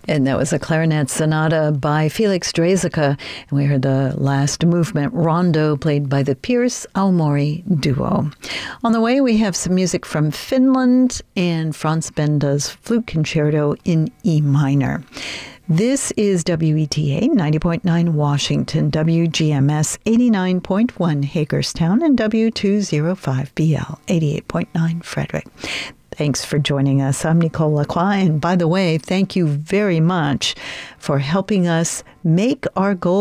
And that was a clarinet sonata by Felix Draeseke. And we heard the last movement, Rondo, played by the Pierce Aomori Duo. On the way, we have some music from Finland and Franz Benda's Flute Concerto in E minor. This is WETA 90.9 Washington, WGMS 89.1 Hagerstown, and W205BL 88.9 Frederick. Thanks for joining us. I'm Nicole Lacroix, and by the way, thank you very much for helping us make our goal